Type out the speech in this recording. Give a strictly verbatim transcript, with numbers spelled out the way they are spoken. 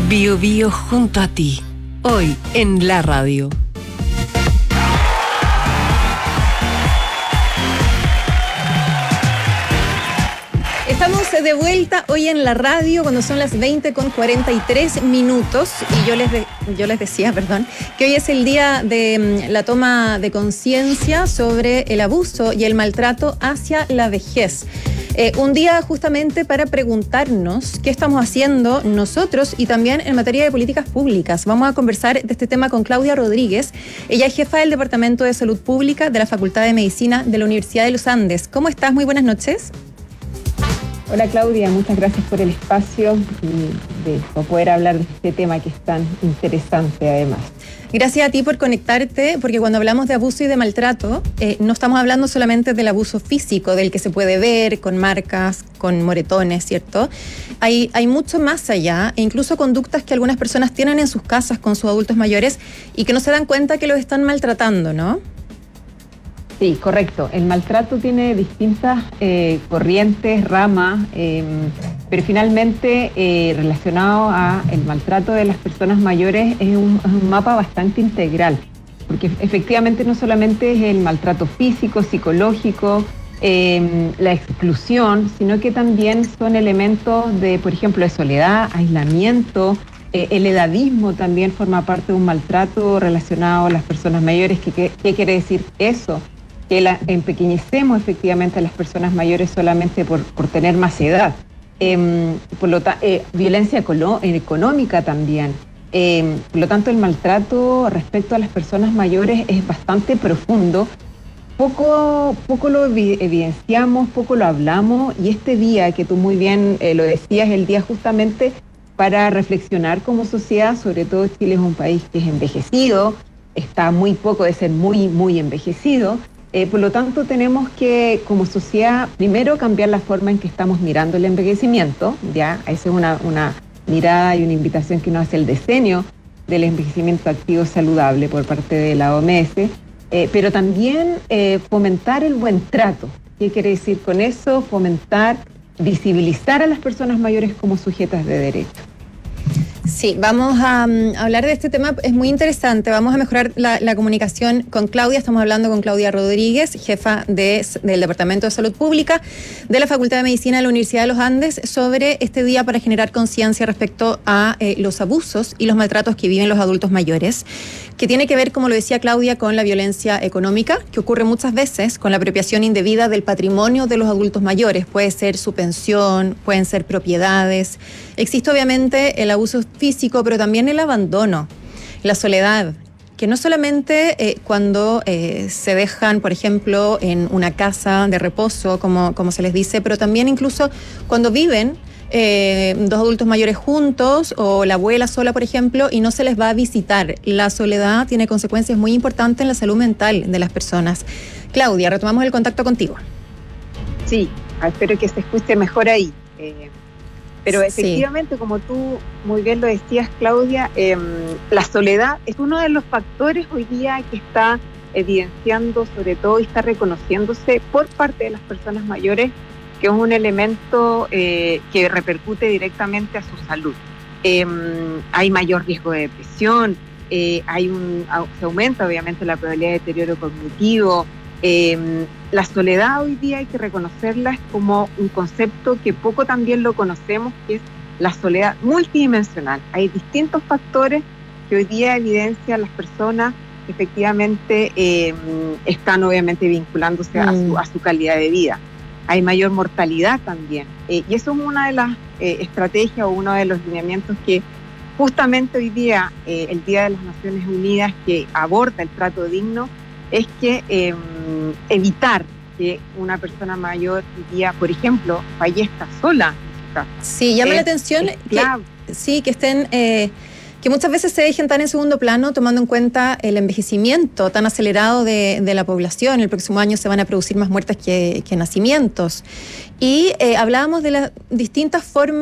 Bio Bio junto a ti, hoy en la radio. Estamos de vuelta hoy en la radio cuando son las veinte con cuarenta y tres minutos y yo les, de, yo les decía, perdón, que hoy es el día de la toma de conciencia sobre el abuso y el maltrato hacia la vejez. Eh, un día justamente para preguntarnos qué estamos haciendo nosotros y también en materia de políticas públicas. Vamos a conversar de este tema con Claudia Rodríguez. Ella es jefa del Departamento de Salud Pública de la Facultad de Medicina de la Universidad de los Andes. ¿Cómo estás? Muy buenas noches. Hola Claudia, muchas gracias por el espacio y de poder hablar de este tema que es tan interesante además. Gracias a ti por conectarte, porque cuando hablamos de abuso y de maltrato, eh, no estamos hablando solamente del abuso físico, del que se puede ver con marcas, con moretones, ¿cierto? Hay, hay mucho más allá, e incluso conductas que algunas personas tienen en sus casas con sus adultos mayores y que no se dan cuenta que los están maltratando, ¿no? Sí, correcto. El maltrato tiene distintas eh, corrientes, ramas, eh, pero finalmente eh, relacionado a el maltrato de las personas mayores es un, es un mapa bastante integral, porque efectivamente no solamente es el maltrato físico, psicológico, eh, la exclusión, sino que también son elementos de, por ejemplo, de soledad, aislamiento. Eh, el edadismo también forma parte de un maltrato relacionado a las personas mayores. ¿Qué, qué, qué quiere decir eso? Que la, empequeñecemos efectivamente a las personas mayores solamente por, por tener más edad. Eh, por lo ta- eh, violencia econo- económica también. Eh, por lo tanto, el maltrato respecto a las personas mayores es bastante profundo. Poco, poco lo evi- evidenciamos, poco lo hablamos, y este día, que tú muy bien eh, lo decías, es el día justamente para reflexionar como sociedad. Sobre todo Chile es un país que es envejecido, está muy poco de ser muy, muy envejecido. Eh, por lo tanto, tenemos que, como sociedad, primero cambiar la forma en que estamos mirando el envejecimiento. Ya, esa es una, una mirada y una invitación que nos hace el decenio del envejecimiento activo saludable por parte de la O M S, eh, pero también eh, fomentar el buen trato. ¿Qué quiere decir con eso? Fomentar, visibilizar a las personas mayores como sujetas de derecho. Sí, vamos a um, hablar de este tema, es muy interesante. Vamos a mejorar la, la comunicación con Claudia. Estamos hablando con Claudia Rodríguez, jefa de, del Departamento de Salud Pública de la Facultad de Medicina de la Universidad de los Andes, sobre este día para generar conciencia respecto a eh, los abusos y los maltratos que viven los adultos mayores, que tiene que ver, como lo decía Claudia, con la violencia económica, que ocurre muchas veces con la apropiación indebida del patrimonio de los adultos mayores. Puede ser su pensión, pueden ser propiedades. Existe obviamente el abuso físico, pero también el abandono, la soledad, que no solamente eh, cuando eh, se dejan, por ejemplo, en una casa de reposo, como, como se les dice, pero también incluso cuando viven eh, dos adultos mayores juntos o la abuela sola, por ejemplo, y no se les va a visitar. La soledad tiene consecuencias muy importantes en la salud mental de las personas. Claudia, retomamos el contacto contigo. Sí, espero que se escuche mejor ahí. Eh... Pero efectivamente, sí, como tú muy bien lo decías, Claudia, eh, la soledad es uno de los factores hoy día que está evidenciando, sobre todo, y está reconociéndose por parte de las personas mayores, que es un elemento eh, que repercute directamente a su salud. Eh, hay mayor riesgo de depresión, eh, hay un, se aumenta obviamente la probabilidad de deterioro cognitivo. Eh, la soledad hoy día hay que reconocerla es como un concepto que poco también lo conocemos, que es la soledad multidimensional. Hay distintos factores que hoy día evidencian las personas que efectivamente eh, están obviamente vinculándose mm. a, su, a su calidad de vida. Hay mayor mortalidad también, eh, y eso es una de las eh, estrategias o uno de los lineamientos que justamente hoy día, eh, el Día de las Naciones Unidas, que aborda el trato digno, es que eh, evitar que una persona mayor hoy día, por ejemplo, fallezca sola en su casa. Sí, llama eh, la atención que, sí, que estén, eh, que muchas veces se dejen tan en segundo plano, tomando en cuenta el envejecimiento tan acelerado de, de la población. El próximo año se van a producir más muertes que, que nacimientos. Y eh, hablábamos de las distintas formas